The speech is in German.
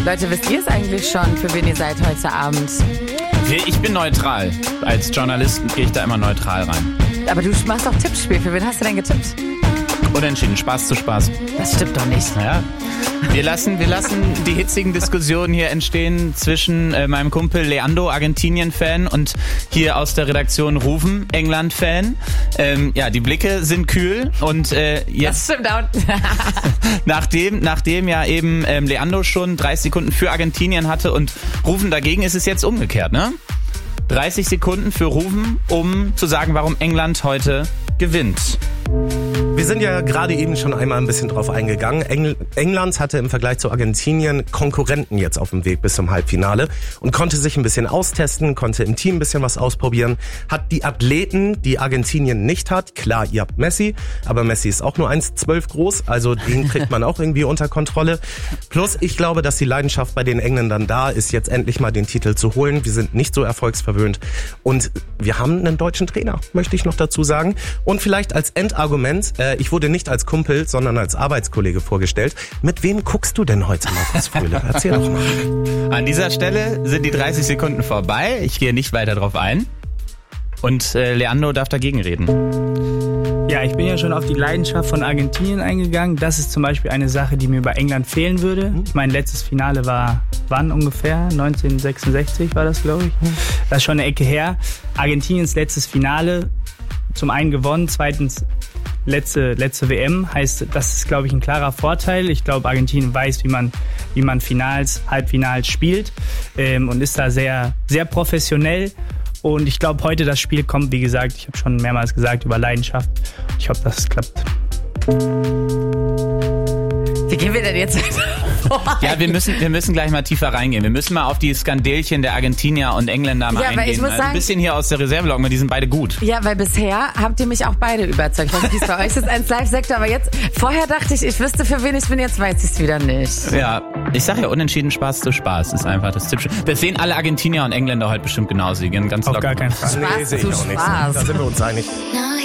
Leute, wisst ihr es eigentlich schon, für wen ihr seid heute Abend? Ich bin neutral. Als Journalist gehe ich da immer neutral rein. Aber du machst doch Tippspiel. Für wen hast du denn getippt? Unentschieden, Spaß zu Spaß. Das stimmt doch nicht. Ja. Wir lassen die hitzigen Diskussionen hier entstehen zwischen meinem Kumpel Leandro, Argentinien-Fan, und hier aus der Redaktion Rufen, England-Fan. Die Blicke sind kühl und jetzt... Das stimmt auch. nachdem ja eben Leandro schon 30 Sekunden für Argentinien hatte und Rufen dagegen, ist es jetzt umgekehrt, ne? 30 Sekunden für Rufen, um zu sagen, warum England heute gewinnt. Wir sind ja gerade eben schon einmal ein bisschen drauf eingegangen. England hatte im Vergleich zu Argentinien Konkurrenten jetzt auf dem Weg bis zum Halbfinale und konnte sich ein bisschen austesten, konnte im Team ein bisschen was ausprobieren, hat die Athleten, die Argentinien nicht hat. Klar, ihr habt Messi, aber Messi ist auch nur 1,12 groß, also den kriegt man auch irgendwie unter Kontrolle. Plus, ich glaube, dass die Leidenschaft bei den Engländern da ist, jetzt endlich mal den Titel zu holen. Wir sind nicht so erfolgsverwöhnt und wir haben einen deutschen Trainer, möchte ich noch dazu sagen. Und vielleicht als Endargument, ich wurde nicht als Kumpel, sondern als Arbeitskollege vorgestellt. Mit wem guckst du denn heute mal was, Fröhle? Erzähl doch mal. An dieser Stelle sind die 30 Sekunden vorbei. Ich gehe nicht weiter drauf ein. Und Leandro darf dagegen reden. Ja, ich bin ja schon auf die Leidenschaft von Argentinien eingegangen. Das ist zum Beispiel eine Sache, die mir bei England fehlen würde. Mein letztes Finale war, wann ungefähr? 1966 war das, glaube ich. Das ist schon eine Ecke her. Argentiniens letztes Finale, zum einen gewonnen, zweitens letzte WM, heißt, das ist, glaube ich, ein klarer Vorteil. Ich glaube, Argentinien weiß, wie man Finals, Halbfinals spielt und ist da sehr, sehr professionell. Und ich glaube, heute das Spiel kommt, wie gesagt, ich habe schon mehrmals gesagt, über Leidenschaft. Ich hoffe, dass es klappt. Wie gehen wir denn jetzt weiter? Ja, wir müssen gleich mal tiefer reingehen. Wir müssen mal auf die Skandelchen der Argentinier und Engländer mal eingehen. Ich muss sagen, ein bisschen hier aus der Reservelog, die sind beide gut. Ja, weil bisher habt ihr mich auch beide überzeugt. Ich weiß nicht, wie es bei euch ist als Live-Sektor, aber jetzt, vorher dachte ich wüsste, für wen ich bin, jetzt weiß ich es wieder nicht. Ja, ich sag ja, unentschieden Spaß zu Spaß ist einfach das Tippspiel. Das sehen alle Argentinier und Engländer heute bestimmt genauso. Die gehen ganz auf gar keinen Fall. Spaß zu Spaß. Da sind wir uns einig.